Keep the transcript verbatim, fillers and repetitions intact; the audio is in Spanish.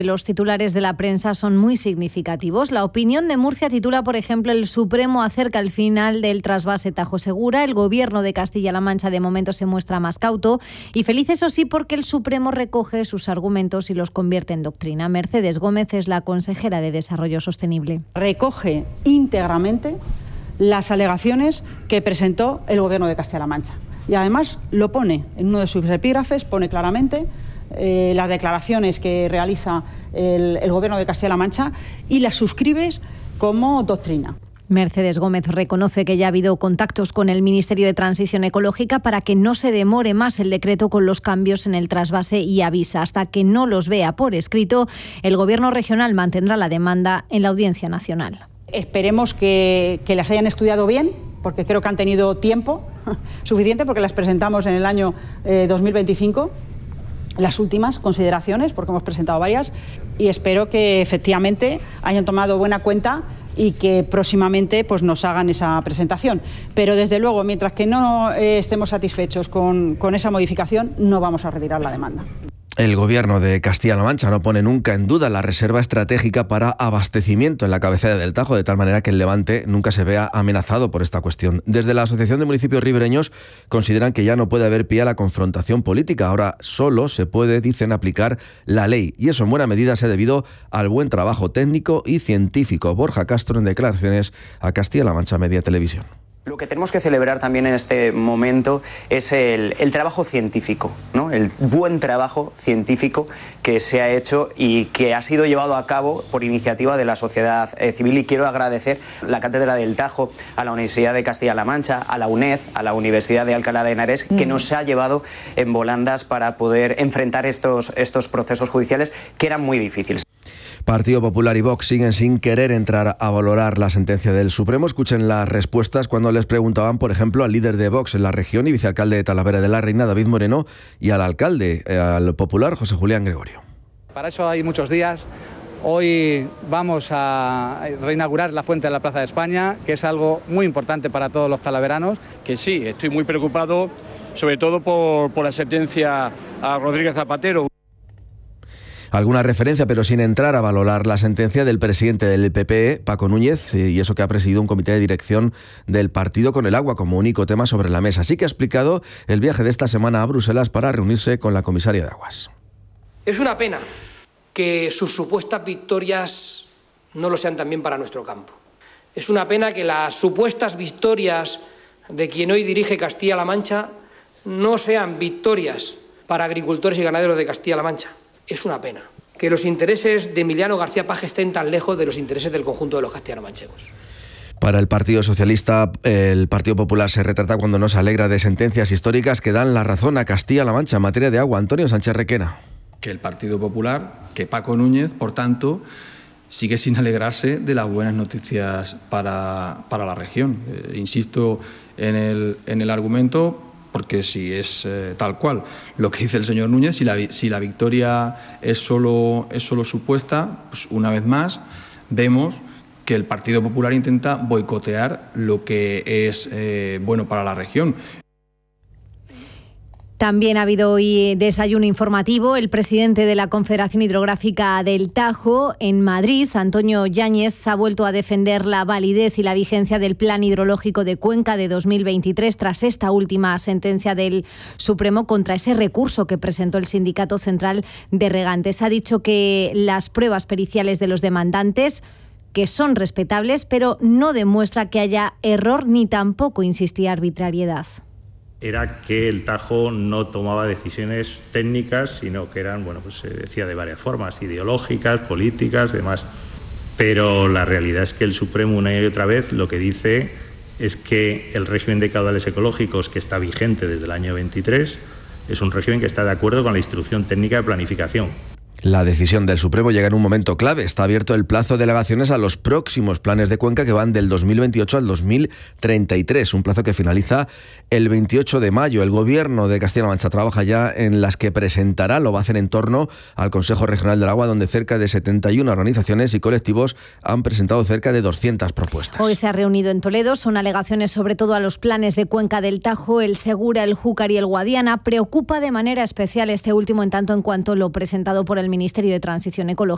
Los titulares de la prensa son muy significativos. La Opinión de Murcia titula, por ejemplo, el Supremo acerca el final del trasvase Tajo Segura. El Gobierno de Castilla-La Mancha de momento se muestra más cauto y feliz, eso sí, porque el Supremo recoge sus argumentos y los convierte en doctrina. Mercedes Gómez es la consejera de Desarrollo Sostenible. Recoge íntegramente las alegaciones que presentó el Gobierno de Castilla-La Mancha y además lo pone en uno de sus epígrafes, pone claramente Eh, las declaraciones que realiza el, el Gobierno de Castilla-La Mancha y las suscribes como doctrina. Mercedes Gómez reconoce que ya ha habido contactos con el Ministerio de Transición Ecológica para que no se demore más el decreto con los cambios en el trasvase y avisa. Hasta que no los vea por escrito, el Gobierno regional mantendrá la demanda en la Audiencia Nacional. Esperemos que, que las hayan estudiado bien, porque creo que han tenido tiempo suficiente, porque las presentamos en el año eh, dos mil veinticinco. Las últimas consideraciones, porque hemos presentado varias, y espero que efectivamente hayan tomado buena cuenta y que próximamente pues, nos hagan esa presentación. Pero desde luego, mientras que no eh, estemos satisfechos con, con esa modificación, no vamos a retirar la demanda. El Gobierno de Castilla-La Mancha no pone nunca en duda la reserva estratégica para abastecimiento en la cabecera del Tajo, de tal manera que el Levante nunca se vea amenazado por esta cuestión. Desde la Asociación de Municipios Ribereños consideran que ya no puede haber pie a la confrontación política. Ahora solo se puede, dicen, aplicar la ley. Y eso en buena medida se ha debido al buen trabajo técnico y científico. Borja Castro en declaraciones a Castilla-La Mancha Media Televisión. Lo que tenemos que celebrar también en este momento es el, el trabajo científico, ¿no? El buen trabajo científico que se ha hecho y que ha sido llevado a cabo por iniciativa de la sociedad eh, civil. Y quiero agradecer a la Cátedra del Tajo, a la Universidad de Castilla-La Mancha, a la UNED, a la Universidad de Alcalá de Henares, que nos ha llevado en volandas para poder enfrentar estos, estos procesos judiciales que eran muy difíciles. Partido Popular y Vox siguen sin querer entrar a valorar la sentencia del Supremo. Escuchen las respuestas cuando les preguntaban, por ejemplo, al líder de Vox en la región y vicealcalde de Talavera de la Reina, David Moreno, y al alcalde, al popular, José Julián Gregorio. Para eso hay muchos días. Hoy vamos a reinaugurar la fuente de la Plaza de España, que es algo muy importante para todos los talaveranos. Que sí, estoy muy preocupado, sobre todo por, por la sentencia a Rodríguez Zapatero. Alguna referencia, pero sin entrar a valorar la sentencia del presidente del P P E, Paco Núñez, y eso que ha presidido un comité de dirección del partido con el agua como único tema sobre la mesa. Así que ha explicado el viaje de esta semana a Bruselas para reunirse con la comisaria de Aguas. Es una pena que sus supuestas victorias no lo sean también para nuestro campo. Es una pena que las supuestas victorias de quien hoy dirige Castilla-La Mancha no sean victorias para agricultores y ganaderos de Castilla-La Mancha. Es una pena que los intereses de Emiliano García Paje estén tan lejos de los intereses del conjunto de los castellano-manchegos. Para el Partido Socialista, el Partido Popular se retrata cuando no se alegra de sentencias históricas que dan la razón a Castilla-La Mancha en materia de agua. Antonio Sánchez Requena. Que el Partido Popular, que Paco Núñez, por tanto, sigue sin alegrarse de las buenas noticias para, para la región. Eh, insisto en el, en el argumento, porque si es eh, tal cual lo que dice el señor Núñez, si la, si la victoria es solo, es solo supuesta, pues una vez más vemos que el Partido Popular intenta boicotear lo que es eh, bueno para la región. También ha habido hoy desayuno informativo. El presidente de la Confederación Hidrográfica del Tajo en Madrid, Antonio Yáñez, ha vuelto a defender la validez y la vigencia del Plan Hidrológico de Cuenca de dos mil veintitrés tras esta última sentencia del Supremo contra ese recurso que presentó el Sindicato Central de Regantes. Ha dicho que las pruebas periciales de los demandantes, que son respetables, pero no demuestra que haya error ni tampoco, insistía, arbitrariedad. Era que el Tajo no tomaba decisiones técnicas, sino que eran, bueno, pues se decía de varias formas, ideológicas, políticas, demás. Pero la realidad es que el Supremo una y otra vez lo que dice es que el régimen de caudales ecológicos que está vigente desde el año veintitrés es un régimen que está de acuerdo con la instrucción técnica de planificación. La decisión del Supremo llega en un momento clave. Está abierto el plazo de delegaciones a los próximos planes de Cuenca que van del dos mil veintiocho al dos mil treinta y tres, un plazo que finaliza el veintiocho de mayo. El Gobierno de Castilla-La Mancha trabaja ya en las que presentará, lo va a hacer en torno al Consejo Regional del Agua, donde cerca de setenta y una organizaciones y colectivos han presentado cerca de doscientas propuestas. Hoy se ha reunido en Toledo, son alegaciones sobre todo a los planes de Cuenca del Tajo, el Segura, el Júcar y el Guadiana. Preocupa de manera especial este último en tanto en cuanto lo presentado por el Ministerio de Transición Ecológica